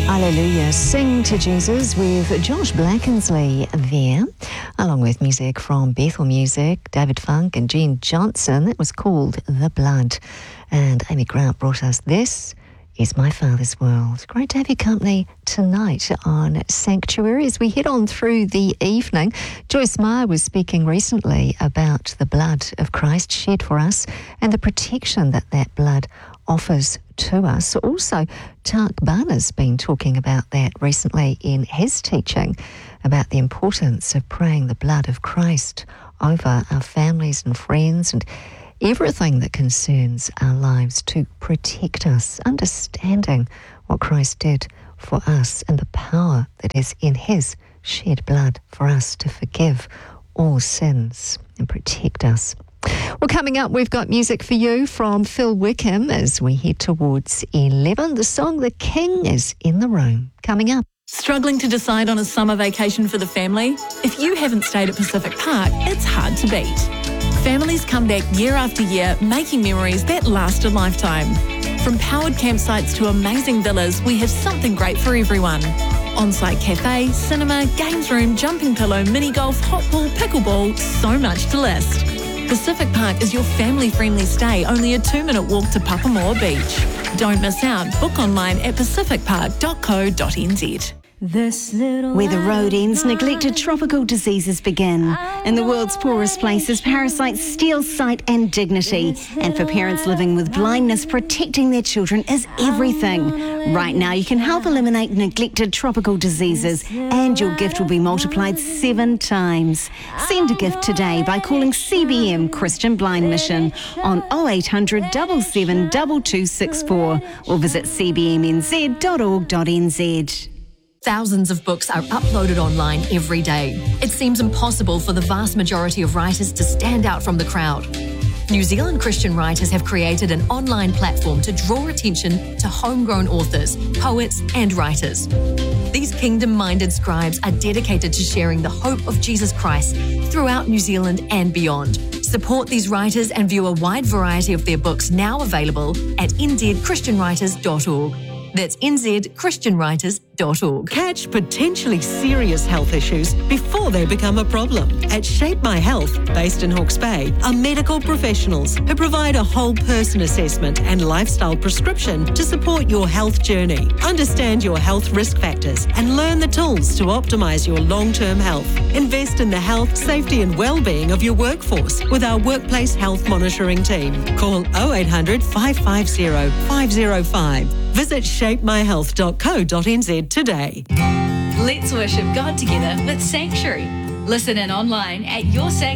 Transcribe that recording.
Hallelujah. Sing to Jesus with Josh Blackensley there, along with music from Bethel Music, David Funk and Jean Johnson. It was called The Blood. And Amy Grant brought us This Is My Father's World. Great to have your company tonight on Sanctuary as we head on through the evening. Joyce Meyer was speaking recently about the blood of Christ shed for us and the protection that that blood offers to us. Also, Tak Bana's been talking about that recently in his teaching about the importance of praying the blood of Christ over our families and friends and everything that concerns our lives to protect us, understanding what Christ did for us and the power that is in his shed blood for us to forgive all sins and protect us. Well, coming up, we've got music for you from Phil Wickham as we head towards 11. The song The King is in the Room. Coming up. Struggling to decide on a summer vacation for the family? If you haven't stayed at Pacific Park, it's hard to beat. Families come back year after year, making memories that last a lifetime. From powered campsites to amazing villas, we have something great for everyone. On-site cafe, cinema, games room, jumping pillow, mini golf, hot pool, pickleball, so much to list. Pacific Park is your family-friendly stay, only a 2-minute walk to Papamoa Beach. Don't miss out. Book online at pacificpark.co.nz. Where the road ends, neglected tropical diseases begin. In the world's poorest places, parasites steal sight and dignity. And for parents living with blindness, protecting their children is everything. Right now, you can help eliminate neglected tropical diseases, and your gift will be multiplied 7 times. Send a gift today by calling CBM Christian Blind Mission on 0800 77 2264 or visit cbmnz.org.nz. Thousands of books are uploaded online every day. It seems impossible for the vast majority of writers to stand out from the crowd. New Zealand Christian writers have created an online platform to draw attention to homegrown authors, poets and writers. These kingdom-minded scribes are dedicated to sharing the hope of Jesus Christ throughout New Zealand and beyond. Support these writers and view a wide variety of their books now available at nzchristianwriters.org. That's nzchristianwriters.org. Catch potentially serious health issues before they become a problem. At Shape My Health, based in Hawke's Bay, are medical professionals who provide a whole person assessment and lifestyle prescription to support your health journey. Understand your health risk factors and learn the tools to optimize your long-term health. Invest in the health, safety and well-being of your workforce with our workplace health monitoring team. Call 0800 550 505. Visit shapemyhealth.co.nz today. Let's worship God together with Sanctuary. Listen in online at yoursanctuary.org.nz.